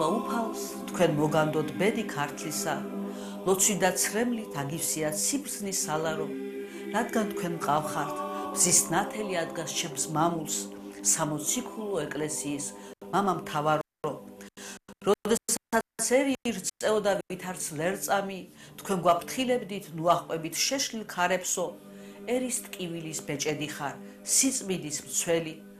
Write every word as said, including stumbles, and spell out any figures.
მადლობა უფალს, თქვენ მოგანდოთ ბედი ქართლისა, ლოცვი და ცრემლით აგივსიათ სიბრძნის სალარო, რადგან თქვენ მყავხართ, მზის ნათელი ადგას ჩემს მამულს, სამოციქულო ეკლესიის მამა მთავარო. როდესაც ერი ირწეოდა ვითარც ლერწამი, თქვენ გვაფრთხილებდით, ნუახვებით შეშლილ ქარებსო, ერის ტკივილის ბეჭედი ხარ, სიწმინდის მცველი,